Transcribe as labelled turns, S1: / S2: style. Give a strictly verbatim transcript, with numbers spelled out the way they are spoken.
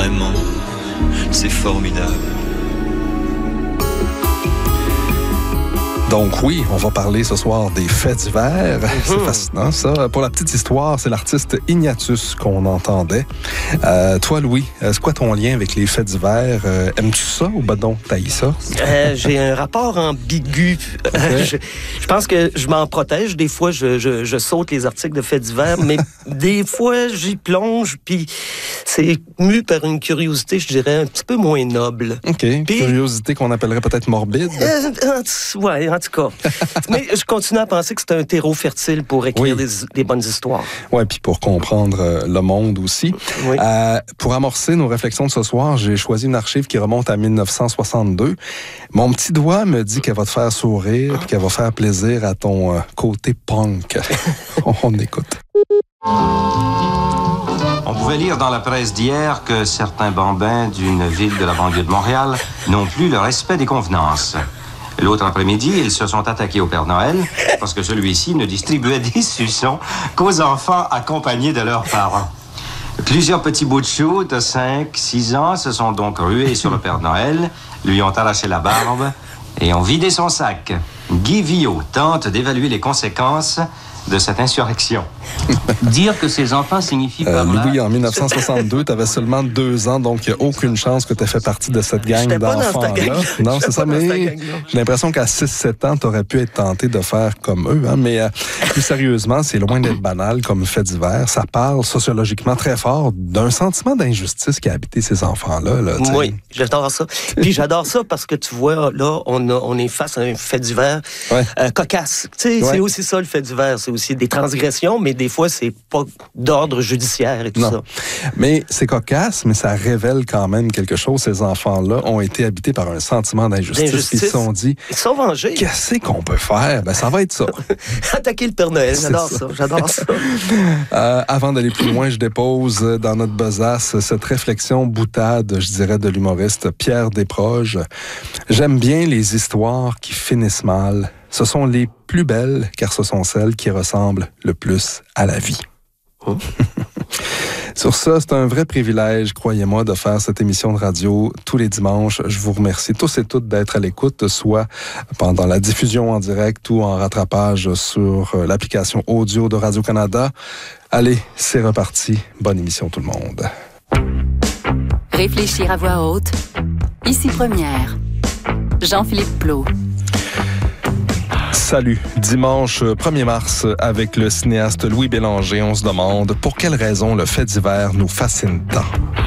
S1: vraiment, c'est formidable.
S2: Donc oui, on va parler ce soir des faits divers. Mm-hmm. C'est fascinant, ça. Pour la petite histoire, c'est l'artiste Ignatius qu'on entendait. Euh, toi, Louis, c'est quoi ton lien avec les faits divers? Euh, aimes-tu ça ou ben donc t'haïs ça?
S3: Euh, j'ai un rapport ambigu. Okay. je, je pense que je m'en protège. Des fois, je, je, je saute les articles de faits divers, mais des fois, j'y plonge, puis c'est mu par une curiosité, je dirais, un petit peu moins noble.
S2: OK. Puis, curiosité qu'on appellerait peut-être morbide?
S3: Euh, ouais, en tout cas. Mais je continue à penser que c'est un terreau fertile pour écrire oui. des, des bonnes histoires.
S2: Oui, puis pour comprendre euh, le monde aussi.
S3: Oui.
S2: Euh, pour amorcer nos réflexions de ce soir, j'ai choisi une archive qui remonte à dix-neuf cent soixante-deux. Mon petit doigt me dit qu'elle va te faire sourire et qu'elle va faire plaisir à ton euh, côté punk. On écoute.
S4: On pouvait lire dans la presse d'hier que certains bambins d'une ville de la banlieue de Montréal n'ont plus le respect des convenances. L'autre après-midi, ils se sont attaqués au Père Noël parce que celui-ci ne distribuait des suçons qu'aux enfants accompagnés de leurs parents. Plusieurs petits bouts de chou de cinq, six ans se sont donc rués sur le Père Noël, lui ont arraché la barbe et ont vidé son sac. Guy Viaud tente d'évaluer les conséquences de cette insurrection. Dire que ces enfants signifient
S2: euh,
S4: par là...
S2: Louis, en dix-neuf cent soixante-deux, tu avais seulement deux ans, donc il n'y a aucune chance que tu aies fait partie de cette gang
S3: J'étais
S2: d'enfants-là. Non, c'est ça, mais j'ai l'impression qu'à six sept ans, tu aurais pu être tenté de faire comme eux. Hein, mais euh, plus sérieusement, c'est loin d'être banal comme fait divers. Ça parle sociologiquement très fort d'un sentiment d'injustice qui a habité ces enfants-là. Là,
S3: oui, j'adore ça. Puis j'adore ça parce que tu vois, là, on, a, on est face à un fait divers
S2: ouais.
S3: euh, cocasse. Tu sais, ouais. C'est aussi ça le fait divers. C'est aussi des transgressions, mais des fois, c'est pas d'ordre judiciaire et tout
S2: non.
S3: ça.
S2: Mais c'est cocasse, mais ça révèle quand même quelque chose. Ces enfants-là ont été habités par un sentiment d'injustice. d'injustice. Ils se sont dit...
S3: Ils se sont vengés.
S2: Qu'est-ce qu'on peut faire? Ben, ça va être ça.
S3: Attaquer le Père Noël. J'adore ça. ça. J'adore ça.
S2: euh, avant d'aller plus loin, je dépose dans notre besace cette réflexion boutade, je dirais, de l'humoriste Pierre Desproges. J'aime bien les histoires qui finissent mal. Ce sont les plus belles, car ce sont celles qui ressemblent le plus à la vie. Oh. Sur ça, c'est un vrai privilège, croyez-moi, de faire cette émission de radio tous les dimanches. Je vous remercie tous et toutes d'être à l'écoute, soit pendant la diffusion en direct ou en rattrapage sur l'application audio de Radio-Canada. Allez, c'est reparti. Bonne émission tout le monde.
S5: Réfléchir à voix haute. Ici Première. Jean-Philippe Plot.
S2: Salut. Dimanche premier mars, avec le cinéaste Louis Bélanger, on se demande pour quelle raison le fait divers nous fascine tant.